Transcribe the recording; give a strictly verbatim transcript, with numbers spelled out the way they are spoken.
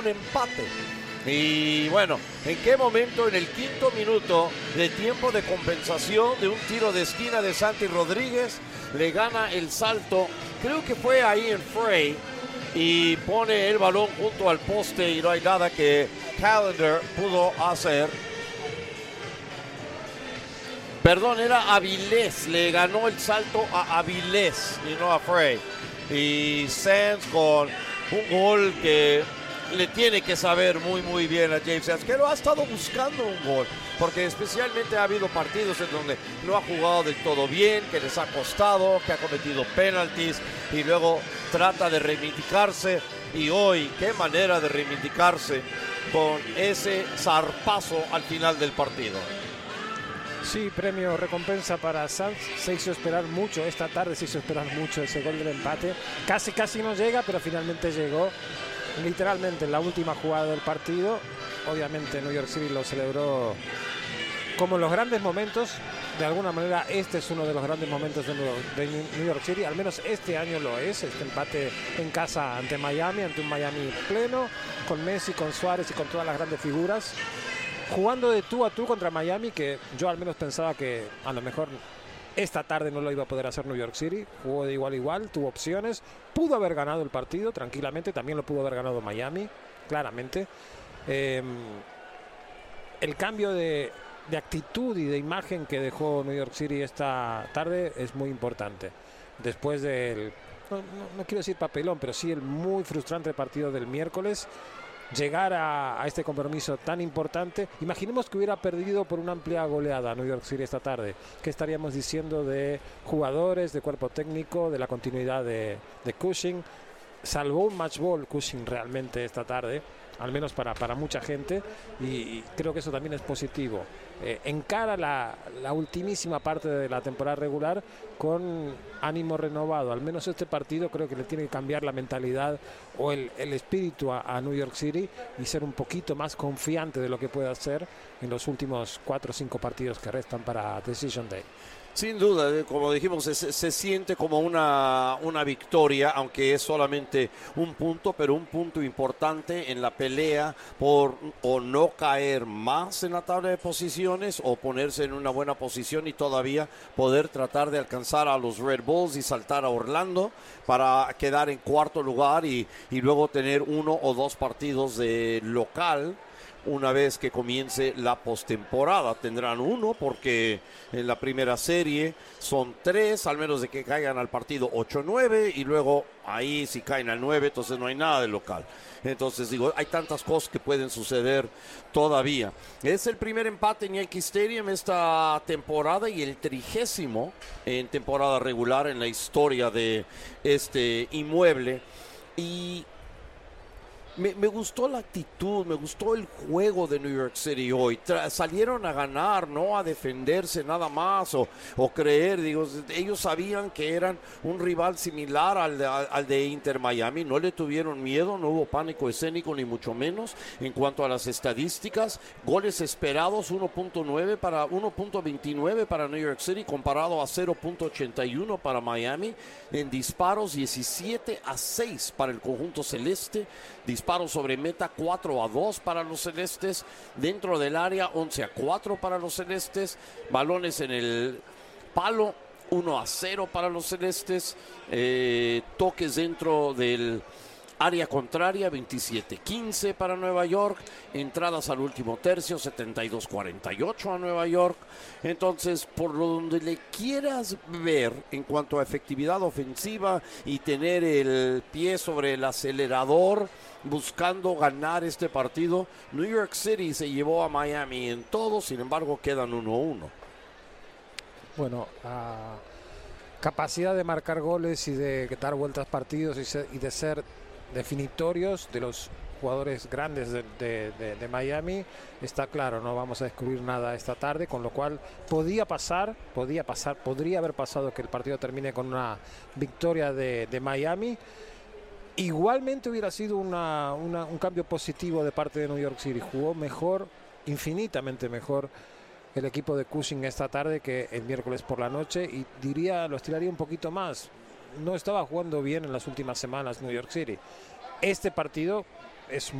un empate. Y bueno, ¿en qué momento? En el quinto minuto de tiempo de compensación de un tiro de esquina de Santi Rodríguez, le gana el salto, creo que fue ahí en Frey, y pone el balón junto al poste y no hay nada que Callender pudo hacer. Perdón, era Avilés, le ganó el salto a Avilés y no a Frey. Y Sands con un gol que le tiene que saber muy muy bien a James Sands, que lo ha estado buscando un gol, porque especialmente ha habido partidos en donde no ha jugado del todo bien, que les ha costado, que ha cometido penaltis y luego trata de reivindicarse. Y hoy, qué manera de reivindicarse con ese zarpazo al final del partido. Sí, premio recompensa para Sanz. Se hizo esperar mucho, esta tarde se hizo esperar mucho ese gol del empate. Casi, casi no llega, pero finalmente llegó. Literalmente en la última jugada del partido. Obviamente New York City lo celebró como en los grandes momentos. De alguna manera este es uno de los grandes momentos de New York City. Al menos este año lo es. Este empate en casa ante Miami, ante un Miami pleno, con Messi, con Suárez y con todas las grandes figuras. Jugando de tú a tú contra Miami, que yo al menos pensaba que a lo mejor esta tarde no lo iba a poder hacer New York City. Jugó de igual a igual, tuvo opciones, pudo haber ganado el partido tranquilamente, también lo pudo haber ganado Miami, claramente. Eh, el cambio de, de actitud y de imagen que dejó New York City esta tarde es muy importante. Después del, no, no, no quiero decir papelón, pero sí el muy frustrante partido del miércoles, llegar a, a este compromiso tan importante. Imaginemos que hubiera perdido por una amplia goleada New York City esta tarde. ¿Qué estaríamos diciendo de jugadores, de cuerpo técnico, de la continuidad de, de Cushing? Salvó un match ball Cushing realmente esta tarde, al menos para, para mucha gente, y, y creo que eso también es positivo. Eh, encara la, la ultimísima parte de la temporada regular con ánimo renovado. Al menos este partido creo que le tiene que cambiar la mentalidad o el, el espíritu a, a New York City y ser un poquito más confiante de lo que puede hacer en los últimos cuatro o cinco partidos que restan para Decision Day. Sin duda, como dijimos, se, se siente como una, una victoria, aunque es solamente un punto, pero un punto importante en la pelea por o no caer más en la tabla de posiciones o ponerse en una buena posición y todavía poder tratar de alcanzar a los Red Bulls y saltar a Orlando para quedar en cuarto lugar y, y luego tener uno o dos partidos de local. Una vez que comience la postemporada tendrán uno, porque en la primera serie son tres, al menos de que caigan al partido ocho nueve, y luego ahí si caen al nueve, entonces no hay nada de local. Entonces digo, hay tantas cosas que pueden suceder todavía. Es el primer empate en Yankee Stadium esta temporada y el trigésimo en temporada regular en la historia de este inmueble. Y Me, me gustó la actitud, me gustó el juego de New York City hoy. Tra- salieron a ganar, no a defenderse nada más o, o creer. Digo, ellos sabían que eran un rival similar al de, al de Inter Miami. No le tuvieron miedo, no hubo pánico escénico ni mucho menos. En cuanto a las estadísticas, goles esperados uno punto nueve para uno punto veintinueve para New York City comparado a cero punto ochenta y uno para Miami. En disparos diecisiete a seis para el conjunto celeste. Disparos sobre meta cuatro a dos para los celestes. Dentro del área once a cuatro para los celestes. Balones en el palo uno a cero para los celestes. Eh, toques dentro del área contraria veintisiete quince para Nueva York. Entradas al último tercio setenta y dos cuarenta y ocho a Nueva York. Entonces, por lo donde le quieras ver en cuanto a efectividad ofensiva y tener el pie sobre el acelerador buscando ganar este partido, New York City se llevó a Miami en todo, sin embargo quedan uno a uno. Bueno, uh, capacidad de marcar goles y de dar vueltas partidos y, ser, y de ser definitorios de los jugadores grandes de, de, de, de Miami está claro. No vamos a descubrir nada esta tarde, con lo cual podía pasar, podía pasar, podría haber pasado que el partido termine con una victoria de, de Miami. Igualmente hubiera sido una, una, un cambio positivo de parte de New York City. Jugó mejor, infinitamente mejor el equipo de Cushing esta tarde que el miércoles por la noche, y diría, lo estiraría un poquito más. No estaba jugando bien en las últimas semanas New York City. Este partido es